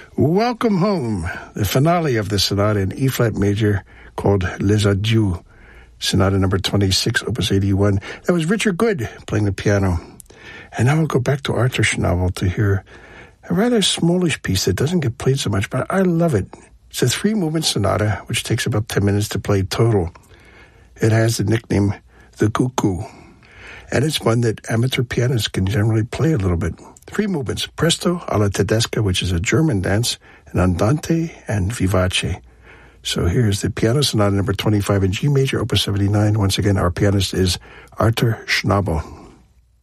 Welcome Home, the finale of the sonata in E-flat major called Les Adieux, Sonata number 26, Opus 81. That was Richard Good playing the piano. And now we'll go back to Arthur Schnabel to hear a rather smallish piece that doesn't get played so much, but I love it. It's a 3-movement sonata, which takes about 10 minutes to play total. It has the nickname The Cuckoo, and it's one that amateur pianists can generally play a little bit. 3 movements, Presto alla Tedesca, which is a German dance, and Andante and Vivace. So here's the Piano Sonata number 25 in G major, Opus 79. Once again, our pianist is Arthur Schnabel.